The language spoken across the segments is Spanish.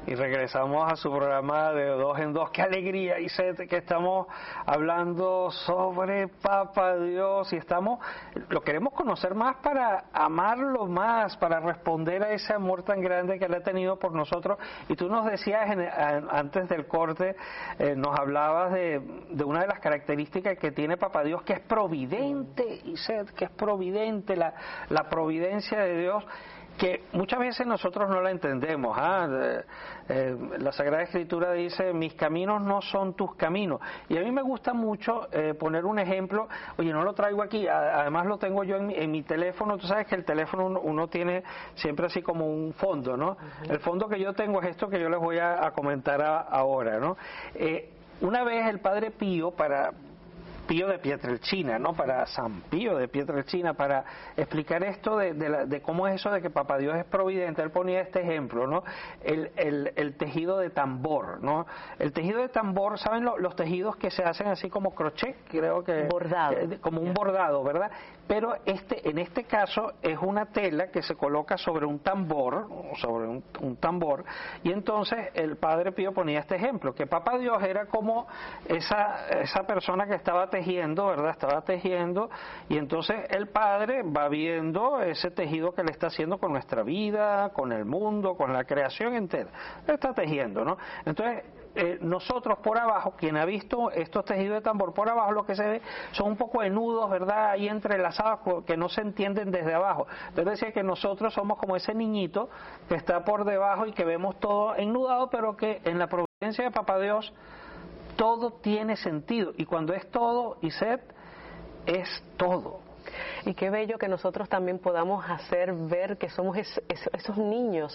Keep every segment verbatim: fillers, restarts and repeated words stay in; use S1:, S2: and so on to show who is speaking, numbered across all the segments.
S1: Y regresamos a su programa de Dos en Dos. ¡Qué alegría! Y sé que estamos hablando sobre Papá Dios y estamos, lo queremos conocer más para amarlo más, para responder a ese amor tan grande que Él ha tenido por nosotros. Y tú nos decías en, en, antes del corte, eh, nos hablabas de, de una de las características que tiene Papá Dios, que es providente, y sé que es providente, la, la providencia de Dios, que muchas veces nosotros no la entendemos. ¿ah? Eh, eh, la Sagrada Escritura dice, mis caminos no son tus caminos. Y a mí me gusta mucho eh, poner un ejemplo. Oye, no lo traigo aquí, además lo tengo yo en mi, en mi teléfono. Tú sabes que el teléfono uno, uno tiene siempre así como un fondo, ¿no? Uh-huh. El fondo que yo tengo es esto que yo les voy a, a comentar a, ahora, ¿no? Eh, una vez el Padre Pío, para... Pío de Pietrelcina, ¿no? Para San Pío de Pietrelcina, para explicar esto de, de, la, de cómo es eso de que Papá Dios es providente. Él ponía este ejemplo, ¿no? El, el, el tejido de tambor, ¿no? El tejido de tambor, ¿saben lo, los tejidos que se hacen así como crochet? Creo que...
S2: Bordado.
S1: Eh, como un bordado, ¿verdad? Pero este, en este caso es una tela que se coloca sobre un tambor, sobre un, un tambor, y entonces el Padre Pío ponía este ejemplo, que Papá Dios era como esa, esa persona que estaba tejiendo, ¿verdad? Estaba tejiendo, y entonces el Padre va viendo ese tejido que le está haciendo con nuestra vida, con el mundo, con la creación entera. Le está tejiendo, ¿no? Entonces, eh, nosotros por abajo, quien ha visto estos tejidos de tambor por abajo, lo que se ve son un poco de nudos, ¿verdad? Ahí entrelazados que no se entienden desde abajo. Entonces decía que nosotros somos como ese niñito que está por debajo y que vemos todo ennudado, pero que en la providencia de Papá Dios todo tiene sentido, y cuando es todo, Iset, es todo.
S2: Y qué bello que nosotros también podamos hacer ver que somos es, es, esos niños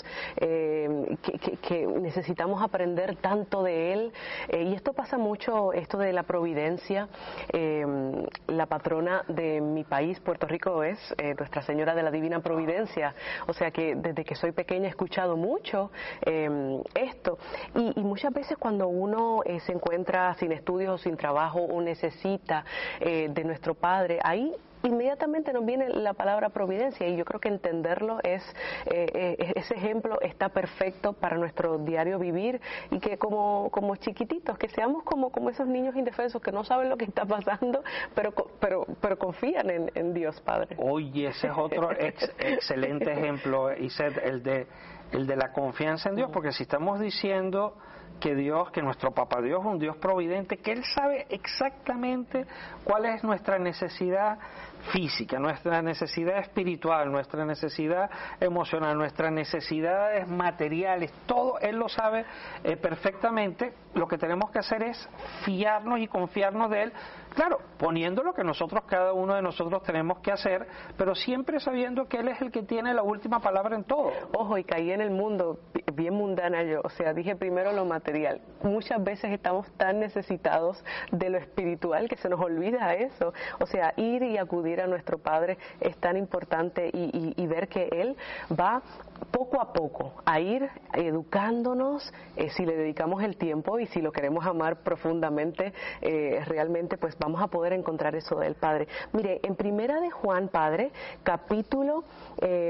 S2: eh, que, que, que necesitamos aprender tanto de Él. Eh, y esto pasa mucho, esto de la providencia. Eh, la patrona de mi país, Puerto Rico, es eh, Nuestra Señora de la Divina Providencia. O sea que desde que soy pequeña he escuchado mucho eh, esto. Y, y muchas veces cuando uno eh, se encuentra sin estudios o sin trabajo o necesita eh, de nuestro Padre, ahí inmediatamente nos viene la palabra providencia, y yo creo que entenderlo es eh, eh, ese ejemplo está perfecto para nuestro diario vivir, y que como como chiquititos, que seamos como como esos niños indefensos que no saben lo que está pasando, pero pero pero confían en, en Dios Padre.
S1: Oye, ese es otro ex, excelente ejemplo, Iset, el de el de la confianza en Dios, porque si estamos diciendo que Dios, que nuestro Papá Dios es un Dios providente, que Él sabe exactamente cuál es nuestra necesidad física, nuestra necesidad espiritual, nuestra necesidad emocional, nuestras necesidades materiales, todo Él lo sabe eh, perfectamente. Lo que tenemos que hacer es fiarnos y confiarnos de Él, claro, poniendo lo que nosotros, cada uno de nosotros tenemos que hacer, pero siempre sabiendo que Él es el que tiene la última palabra en todo.
S2: Ojo, y caí en el mundo bien mundana yo, o sea, dije primero lo material. Muchas veces estamos tan necesitados de lo espiritual que se nos olvida eso. O sea, ir y acudir a nuestro Padre es tan importante, y, y, y ver que Él va poco a poco a ir educándonos, eh, si le dedicamos el tiempo y si lo queremos amar profundamente, eh, realmente pues vamos a poder encontrar eso del Padre. Mire, en Primera de Juan, Padre, capítulo eh,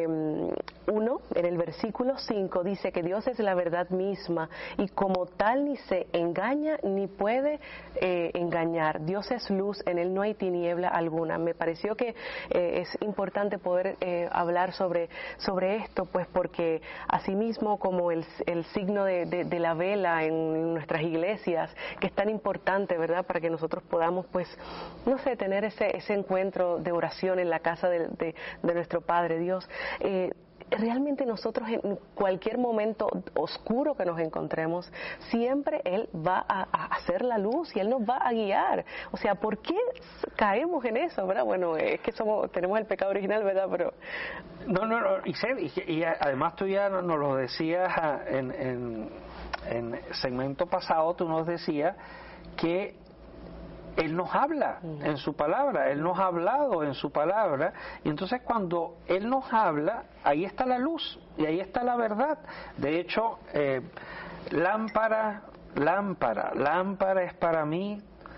S2: uno, en el versículo cinco, dice que Dios es la verdad misma, y como tal ni se engaña ni puede eh, engañar. Dios es luz, en Él no hay tiniebla alguna. Me pareció que eh, es importante poder eh, hablar sobre, sobre esto, pues porque asimismo como el, el signo de, de, de la vela en nuestras iglesias, que es tan importante, ¿verdad?, para que nosotros podamos, pues, no sé, tener ese, ese encuentro de oración en la casa de, de, de nuestro Padre Dios. Eh, Realmente nosotros en cualquier momento oscuro que nos encontremos, siempre Él va a, a hacer la luz y Él nos va a guiar. O sea, ¿por qué caemos en eso, verdad? Bueno, es que somos tenemos el pecado original, ¿verdad? Pero
S1: no, no, no. Y, y, y además tú ya nos lo decías en, en, en segmento pasado, tú nos decías que Él nos habla en su palabra, Él nos ha hablado en su palabra, y entonces cuando Él nos habla, ahí está la luz y ahí está la verdad. De hecho, eh, lámpara, lámpara, lámpara es para mí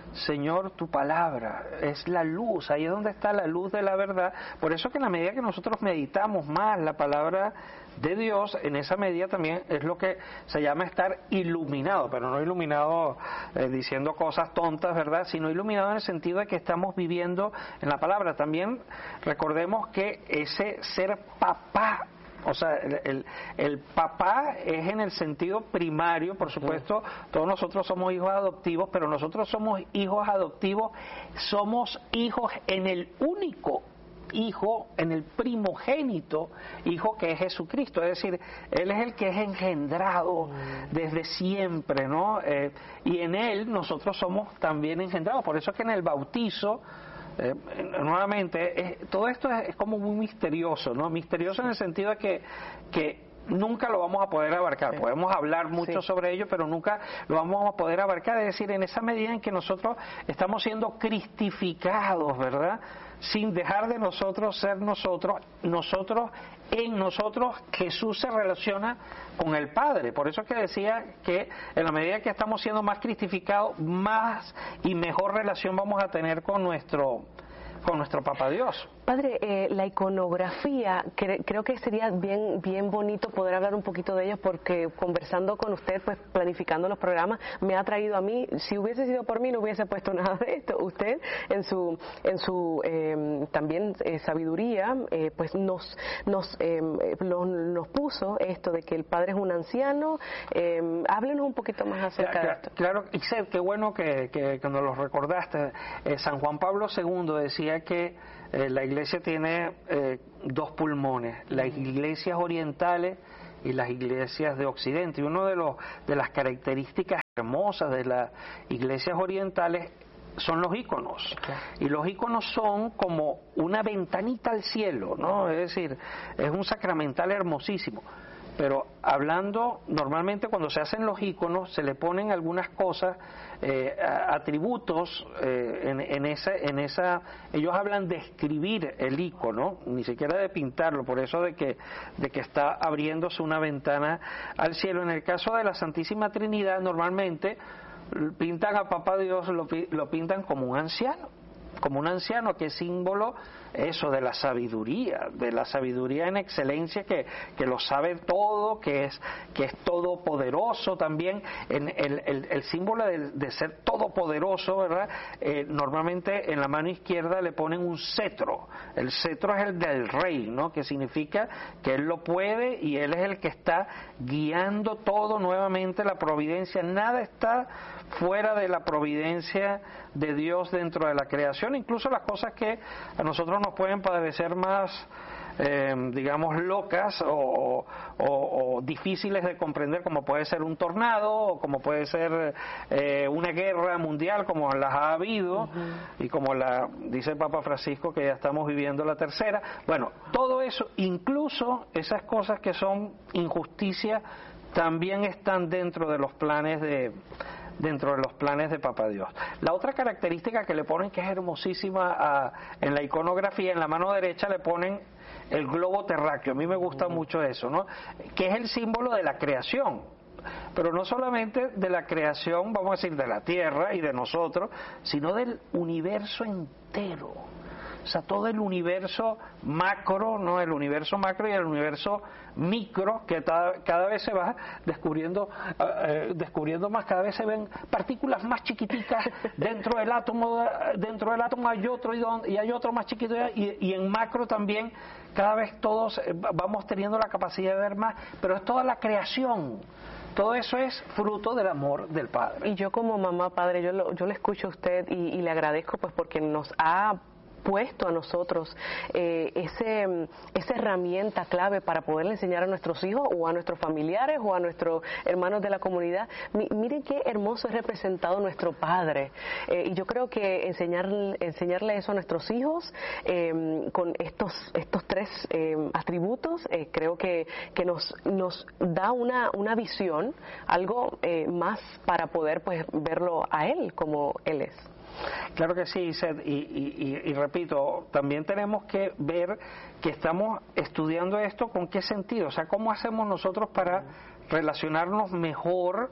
S1: Señor, tu palabra es la luz, ahí es donde está la luz de la verdad. Por eso que en la medida que nosotros meditamos más la palabra de Dios, en esa medida también es lo que se llama estar iluminado, pero no iluminado eh, diciendo cosas tontas, ¿verdad? Sino iluminado en el sentido de que estamos viviendo en la palabra. También recordemos que ese ser papá, o sea, el, el, el papá es en el sentido primario, por supuesto, todos nosotros somos hijos adoptivos, pero nosotros somos hijos adoptivos, somos hijos en el único hijo, en el primogénito hijo que es Jesucristo, es decir, Él es el que es engendrado desde siempre, ¿no? Eh, y en Él nosotros somos también engendrados, por eso es que en el bautizo, Eh, nuevamente, eh, todo esto es, es como muy misterioso, ¿no? Misterioso en el sentido de que, que nunca lo vamos a poder abarcar. Sí. Podemos hablar mucho sí. sobre ello, pero nunca lo vamos a poder abarcar. Es decir, en esa medida en que nosotros estamos siendo cristificados, ¿verdad? Sin dejar de nosotros ser nosotros, nosotros en nosotros Jesús se relaciona con el Padre. Por eso es que decía que en la medida que estamos siendo más cristificados, más y mejor relación vamos a tener con nuestro con nuestro Papá Dios.
S2: Padre, eh, la iconografía, cre creo que sería bien bien bonito poder hablar un poquito de ello, porque conversando con usted, pues planificando los programas, me ha traído a mí, si hubiese sido por mí no hubiese puesto nada de esto. Usted en su en su eh, también eh, sabiduría, eh, pues nos nos eh, lo, nos puso esto de que el Padre es un anciano. Eh, háblenos un poquito más acerca
S1: claro,
S2: de esto.
S1: Claro, Ixel, qué bueno que, que, que nos lo recordaste. Eh, San Juan Pablo segundo decía que eh, la iglesia tiene eh, dos pulmones, las iglesias orientales y las iglesias de Occidente. Y una de, los, de las características hermosas de las iglesias orientales son los íconos. Okay. Y los íconos son como una ventanita al cielo, ¿no? Es decir, es un sacramental hermosísimo. Pero hablando, normalmente cuando se hacen los íconos se le ponen algunas cosas, eh, atributos eh, en, en, esa, en esa, ellos hablan de escribir el ícono, ni siquiera de pintarlo, por eso de que, de que está abriéndose una ventana al cielo. En el caso de la Santísima Trinidad, normalmente pintan a Papá Dios, lo, lo pintan como un anciano, como un anciano que es símbolo eso de la sabiduría, de la sabiduría en excelencia, que, que lo sabe todo, que es, que es todopoderoso también. En el, el, el símbolo de, de ser todopoderoso, ¿verdad? Eh, normalmente en la mano izquierda le ponen un cetro. El cetro es el del rey, ¿no? Que significa que él lo puede y él es el que está guiando todo nuevamente, la providencia. Nada está fuera de la providencia de Dios dentro de la creación, incluso las cosas que a nosotros nos pueden parecer más, eh, digamos, locas o, o, o difíciles de comprender, como puede ser un tornado, o como puede ser eh, una guerra mundial, como las ha habido, uh-huh. y como la dice el Papa Francisco, que ya estamos viviendo la tercera. Bueno, todo eso, incluso esas cosas que son injusticia, también están dentro de los planes de dentro de los planes de Papá Dios. La otra característica que le ponen, que es hermosísima a, en la iconografía, en la mano derecha le ponen el globo terráqueo. A mí me gusta mucho eso, ¿no? Que es el símbolo de la creación. Pero no solamente de la creación, vamos a decir, de la tierra y de nosotros, sino del universo entero. O sea, todo el universo macro, ¿no? El universo macro y el universo micro, que cada, cada vez se va descubriendo eh, descubriendo más, cada vez se ven partículas más chiquiticas dentro del átomo, dentro del átomo hay otro y, don, y hay otro más chiquito, y, y en macro también cada vez todos vamos teniendo la capacidad de ver más, pero es toda la creación. Todo eso es fruto del amor del Padre.
S2: Y yo como mamá, padre, yo lo, yo le escucho a usted y, y le agradezco, pues, porque nos ha puesto a nosotros eh, ese, esa herramienta clave para poderle enseñar a nuestros hijos o a nuestros familiares o a nuestros hermanos de la comunidad. Mi, miren qué hermoso es representado nuestro Padre, eh, y yo creo que enseñar, enseñarle eso a nuestros hijos eh, con estos, estos tres eh, atributos, eh, creo que, que nos, nos da una, una visión, algo eh, más para poder, pues, verlo a Él como Él es.
S1: Claro que sí, Seth, y, y, y, y repito, también tenemos que ver que estamos estudiando esto con qué sentido, o sea, cómo hacemos nosotros para relacionarnos mejor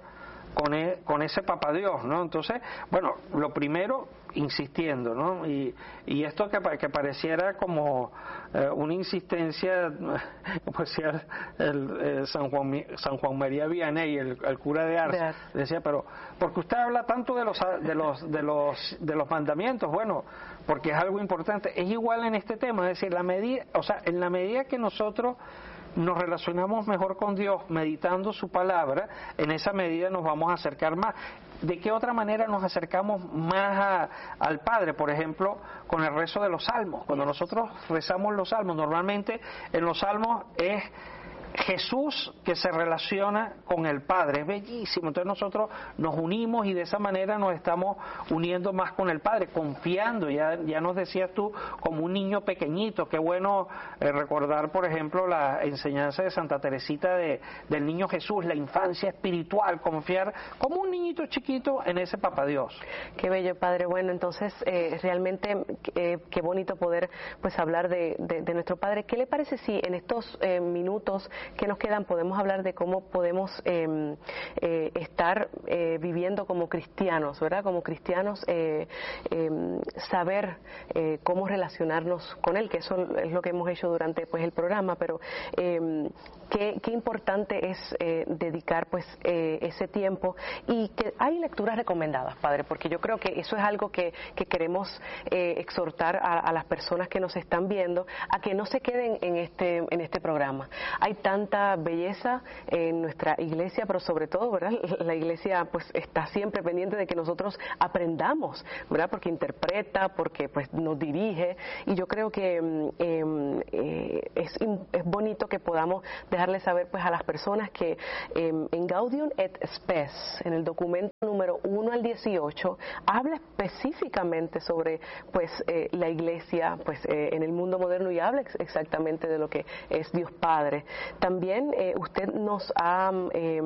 S1: con, e, con ese papá Dios, ¿no? Entonces, bueno, lo primero, insistiendo, ¿no? Y, y esto que, que pareciera como eh, una insistencia, como decía el, el, el San, Juan, San Juan María Vianney, el, el cura de Ars,
S2: de Ars,
S1: decía, pero ¿por qué usted habla tanto de los, de los, de los, de los mandamientos? Bueno, porque es algo importante. Es igual en este tema, es decir, la medida, o sea, en la medida que nosotros nos relacionamos mejor con Dios meditando su palabra, en esa medida nos vamos a acercar más. ¿De qué otra manera nos acercamos más a, al Padre? Por ejemplo, con el rezo de los salmos. Cuando nosotros rezamos los salmos, normalmente en los salmos es Jesús que se relaciona con el Padre, es bellísimo. Entonces nosotros nos unimos y de esa manera nos estamos uniendo más con el Padre, confiando. Ya, ya nos decías tú, como un niño pequeñito. Qué bueno eh, recordar, por ejemplo, la enseñanza de Santa Teresita de, del niño Jesús, la infancia espiritual, confiar como un niñito chiquito en ese Papá Dios.
S2: Qué bello, Padre. Bueno, entonces eh, realmente eh, qué bonito poder pues hablar de, de, de nuestro Padre. ¿Qué le parece si en estos eh, minutos que nos quedan podemos hablar de cómo podemos eh, eh, estar eh, viviendo como cristianos, ¿verdad? Como cristianos, eh, eh, saber eh, cómo relacionarnos con Él, que eso es lo que hemos hecho durante pues el programa, pero eh, qué, qué importante es eh, dedicar pues eh, ese tiempo, y que hay lecturas recomendadas, Padre, porque yo creo que eso es algo que, que queremos eh, exhortar a, a las personas que nos están viendo a que no se queden en este en este programa. Hay tanta belleza en nuestra iglesia, pero sobre todo, ¿verdad? La iglesia pues está siempre pendiente de que nosotros aprendamos, ¿verdad? Porque interpreta, porque pues nos dirige, y yo creo que eh, eh, es, es bonito que podamos dejarles saber pues a las personas que eh, en Gaudium et Spes, en el documento número uno al dieciocho, habla específicamente sobre pues eh, la iglesia pues eh, en el mundo moderno, y habla ex exactamente de lo que es Dios Padre. También eh, usted nos, ha, eh,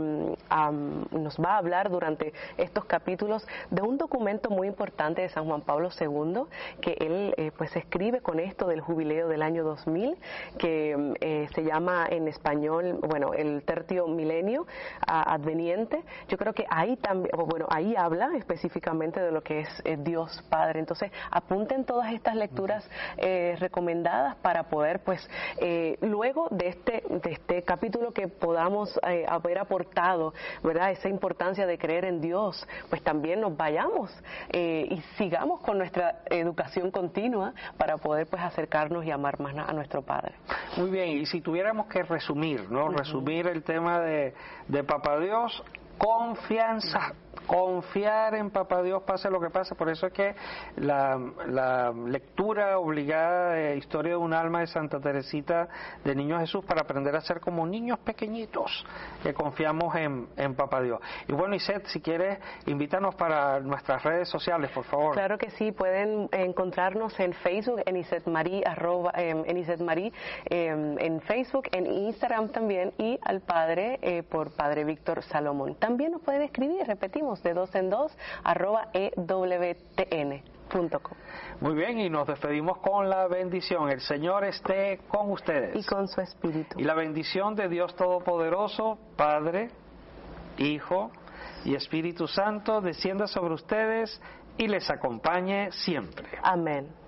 S2: um, nos va a hablar durante estos capítulos de un documento muy importante de San Juan Pablo segundo, que él eh, pues escribe con esto del jubileo del año dos mil, que eh, se llama en español, bueno, el tercio milenio uh, adveniente. Yo creo que ahí también, bueno, ahí habla específicamente de lo que es eh, Dios Padre. Entonces, apunten todas estas lecturas eh, recomendadas para poder, pues, eh, luego de este, de este capítulo que podamos eh, haber aportado, ¿verdad? Esa importancia de creer en Dios, pues también nos vayamos eh, y sigamos con nuestra educación continua para poder, pues, acercarnos y amar más a nuestro Padre.
S1: Muy bien, y si tuviéramos que resumir, ¿no? Uh-huh. Resumir el tema de, de Papá Dios, confianza. Confiar en Papá Dios pase lo que pase. Por eso es que la, la lectura obligada de Historia de un alma de Santa Teresita de Niño Jesús, para aprender a ser como niños pequeñitos que confiamos en, en Papá Dios. Y bueno, Iset, si quieres, invítanos para nuestras redes sociales, por favor.
S2: Claro que sí, pueden encontrarnos en Facebook, en Iset Marí, arroba, eh, en Iset Marí, eh, en Facebook, en Instagram también, y al Padre eh, por Padre Víctor Salomón. También nos pueden escribir, repetimos, de dos en dos, arroba e w t n punto com.
S1: Muy bien, y nos despedimos con la bendición. El Señor esté con ustedes.
S2: Y con su espíritu.
S1: Y la bendición de Dios Todopoderoso, Padre, Hijo y Espíritu Santo, descienda sobre ustedes y les acompañe siempre.
S2: Amén.